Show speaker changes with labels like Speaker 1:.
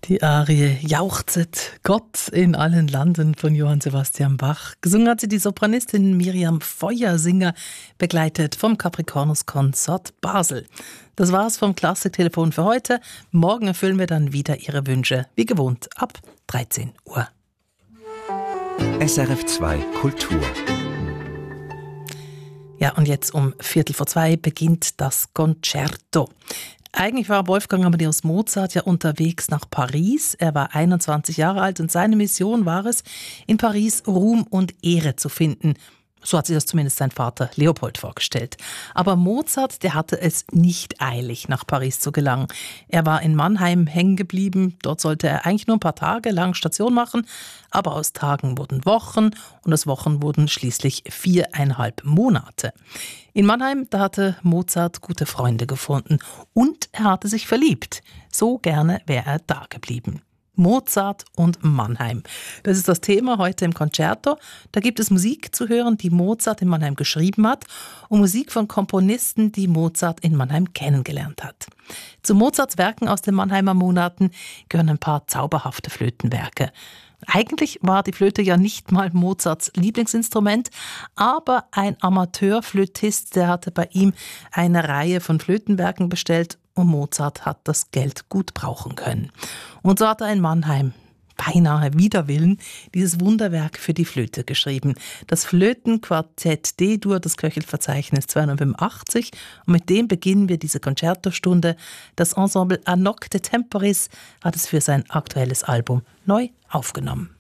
Speaker 1: Die Arie Jauchzet Gott in allen Landen von Johann Sebastian Bach. Gesungen hat sie die Sopranistin Miriam Feuersinger, begleitet vom Capricornus Consort Basel. Das war's vom Klassiktelefon für heute. Morgen erfüllen wir dann wieder Ihre Wünsche, wie gewohnt, ab 13 Uhr.
Speaker 2: SRF 2 Kultur.
Speaker 1: Ja, und jetzt um 1:45 beginnt das Concerto. Eigentlich war Wolfgang Amadeus Mozart ja unterwegs nach Paris. Er war 21 Jahre alt und seine Mission war es, in Paris Ruhm und Ehre zu finden. So hat sich das zumindest sein Vater Leopold vorgestellt. Aber Mozart, der hatte es nicht eilig, nach Paris zu gelangen. Er war in Mannheim hängen geblieben. Dort sollte er eigentlich nur ein paar Tage lang Station machen. Aber aus Tagen wurden Wochen und aus Wochen wurden schließlich 4,5 Monate. In Mannheim, da hatte Mozart gute Freunde gefunden und er hatte sich verliebt. So gerne wäre er da geblieben. Mozart und Mannheim. Das ist das Thema heute im Concerto. Da gibt es Musik zu hören, die Mozart in Mannheim geschrieben hat und Musik von Komponisten, die Mozart in Mannheim kennengelernt hat. Zu Mozarts Werken aus den Mannheimer Monaten gehören ein paar zauberhafte Flötenwerke. Eigentlich war die Flöte ja nicht mal Mozarts Lieblingsinstrument, aber ein Amateurflötist, der hatte bei ihm eine Reihe von Flötenwerken bestellt und Mozart hat das Geld gut brauchen können. Und so hat er in Mannheim, beinahe wider Willen, dieses Wunderwerk für die Flöte geschrieben. Das Flötenquartett D-Dur, das Köchelverzeichnis 285. Und mit dem beginnen wir diese Concertostunde. Das Ensemble A Nocte Temporis hat es für sein aktuelles Album neu aufgenommen.